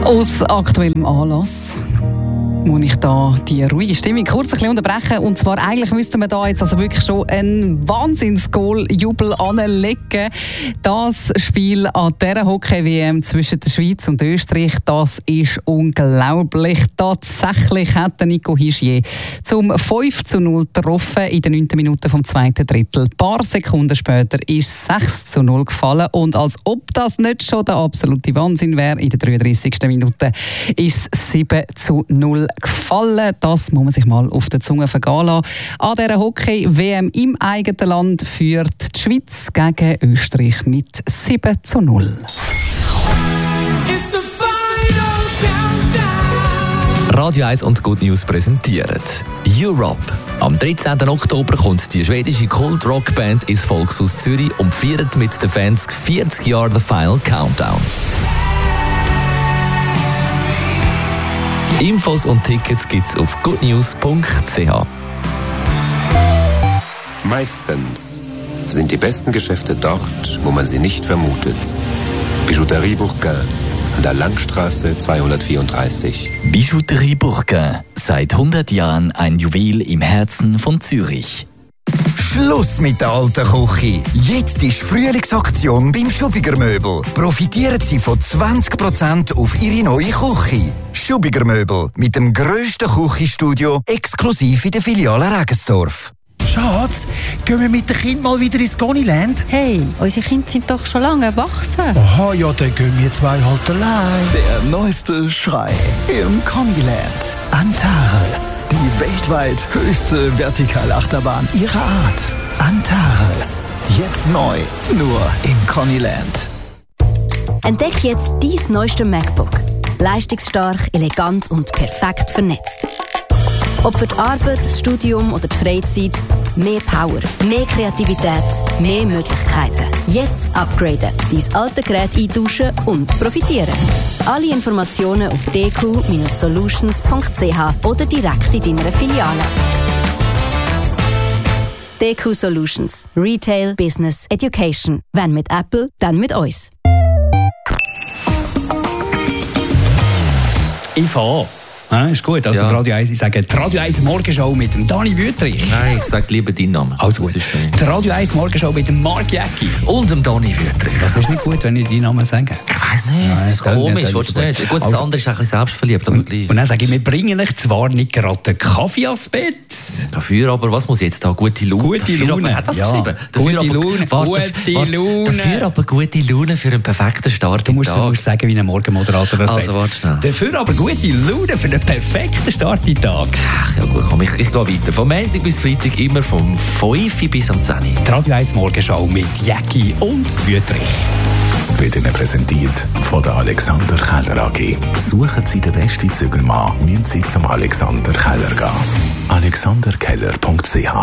Aus aktuellem Anlass muss ich da die ruhige Stimmung kurz ein bisschen unterbrechen. Und zwar eigentlich müssten wir da jetzt also wirklich schon einen Wahnsinns-Goal-Jubel anlegen. Das Spiel an dieser Hockey-WM zwischen der Schweiz und Österreich, das ist unglaublich. Tatsächlich hat Nico Hischier zum 5:0 getroffen in den 9. Minute vom zweiten Drittel. Ein paar Sekunden später ist 6:0 gefallen. Und als ob das nicht schon der absolute Wahnsinn wäre, in der 33. Minute ist es 7:0 gefallen. Das muss man sich mal auf der Zunge vergehen lassen. An dieser Hockey-WM im eigenen Land führt die Schweiz gegen Österreich mit 7:0. Radio 1 und Good News präsentieren Europe. Am 13. Oktober kommt die schwedische Kult-Rockband ins Volkshaus Zürich und feiert mit den Fans 40 Jahre The Final Countdown. Infos und Tickets gibt's auf goodnews.ch. Meistens sind die besten Geschäfte dort, wo man sie nicht vermutet. Bijouterie Bourquin an der Langstraße 234. Bijouterie Bourquin, seit 100 Jahren ein Juwel im Herzen von Zürich. Schluss mit der alten Küche. Jetzt ist Frühlingsaktion beim Schubiger Möbel. Profitieren Sie von 20% auf Ihre neue Küche. Schubiger Möbel mit dem grössten Küchenstudio exklusiv in der Filiale Regensdorf. Schatz, gehen wir mit den Kindern mal wieder ins Goniland? Hey, unsere Kinder sind doch schon lange erwachsen. Aha, ja, dann gehen wir zwei halt allein. Der neueste Schrei im Goniland. Antares, die weltweit höchste Vertikalachterbahn ihrer Art. Antares, jetzt neu, nur im Goniland. Entdeck jetzt dein neueste MacBook. Leistungsstark, elegant und perfekt vernetzt. Ob für die Arbeit, das Studium oder die Freizeit, mehr Power, mehr Kreativität, mehr Möglichkeiten. Jetzt upgraden, dein alte Gerät eintauschen und profitieren. Alle Informationen auf dq-solutions.ch oder direkt in deiner Filiale. DQ Solutions. Retail, Business, Education. Wenn mit Apple, dann mit uns. Ich fahre. Ja, ist gut. Also Ja. die Radio 1, ich sage die Radio 1 Morgenshow mit dem Dani Wüthrich. Nein, ich sage lieber deinen Namen. Also gut. Die Radio 1 Morgenshow mit dem Marc Jäcki. Und dem Dani Wüthrich. Das ist nicht gut, wenn ich deinen Namen sage. Ich weiss nicht, das ist Nein, komisch, das willst ist du nicht? Gut, das Also- andere ist ein bisschen selbstverliebt, aber gleich. Und dann sage ich, wir bringen euch zwar nicht gerade den Kaffee ans Bett. Dafür aber, was muss ich jetzt da? Gute Laune? Gute Dafür Laune. Aber, wer hat das Ja. geschrieben? Gute Dafür Laune. Gute Laune. Dafür aber gute Laune für einen perfekten Start Du im musst Tag. sagen, wie ein Morgenmoderator das Also, sagt. warte schnell. Dafür aber gute Laune für den perfekten Start in den Tag. Ach, ja gut, komm, ich gehe weiter. Vom Montag bis Freitag immer vom 5 bis am 10. Die Radio 1 Morgenshow mit Jäcki und Wüthrich. Wird Ihnen präsentiert von der Alexander Keller AG. Suchen Sie den besten Zügelmann, müssen Sie zum Alexander Keller gehen. alexanderkeller.ch.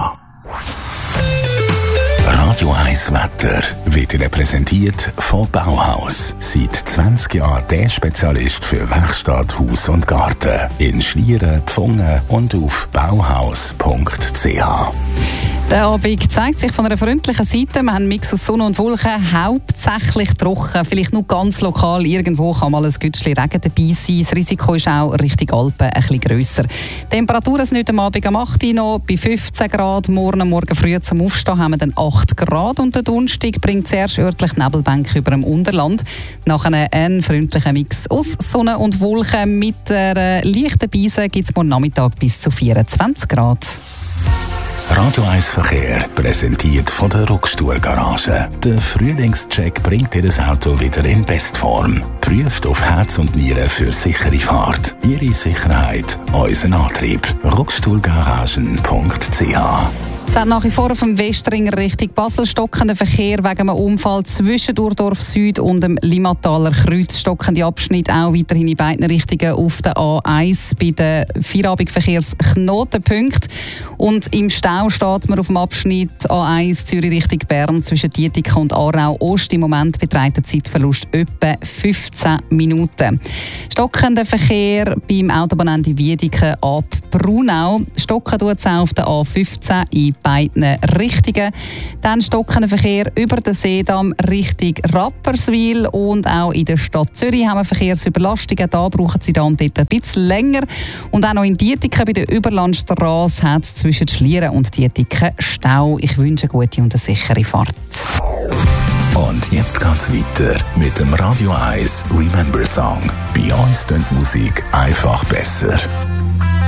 Radio 1 Wetter wird Ihnen präsentiert von Bauhaus. Seit 20 Jahren der Spezialist für Werkstatt, Haus und Garten. In Schlieren, Pfungen und auf bauhaus.ch. Der Abend zeigt sich von einer freundlichen Seite. Wir haben einen Mix aus Sonne und Wolken, hauptsächlich trocken. Vielleicht nur ganz lokal. Irgendwo kann mal ein Gütschli Regen dabei sein. Das Risiko ist auch Richtung Alpen ein bisschen grösser. Die Temperaturen sind heute Abend am 8 Uhr noch bei 15 Grad. Morgen früh zum Aufstehen haben wir dann 8 Grad. Und der Donnerstag bringt zuerst örtlich Nebelbänke über dem Unterland. Nachher ein freundlicher Mix aus Sonne und Wolken. Mit einer leichten Beise gibt es morgen Nachmittag bis zu 24 Grad. Radio 1 Verkehr, präsentiert von der Ruckstuhl Garage. Der Frühlingscheck bringt Ihr Auto wieder in Bestform. Prüft auf Herz und Nieren für sichere Fahrt. Ihre Sicherheit, unser Antrieb. Ruckstuhlgaragen.ch. Es hat nach wie vor auf dem Westring Richtung Basel stockenden Verkehr wegen einem Unfall zwischen Durdorf Süd und dem Limmataler Kreuz. Stockende Abschnitte auch weiterhin in beiden Richtungen auf der A1 bei den Feierabendverkehrsknotenpunkten. Und im Stau steht man auf dem Abschnitt A1 Zürich Richtung Bern zwischen Dietikon und Aarau Ost. Im Moment beträgt der Zeitverlust etwa 15 Minuten. Stockender Verkehr beim Autobahnende Wiedeken ab Brunau. Stocken tut es auch auf der A15 im in beiden Richtungen. Dann stockender Verkehr über den Seedamm Richtung Rapperswil und auch in der Stadt Zürich haben wir Verkehrsüberlastungen. Da brauchen Sie dann dort ein bisschen länger. Und auch noch in Dietiken bei der Überlandstrasse hat es zwischen Schlieren und Dietiken Stau. Ich wünsche eine gute und eine sichere Fahrt. Und jetzt geht's weiter mit dem Radio 1 Remember Song. Bei uns klingt Musik einfach besser.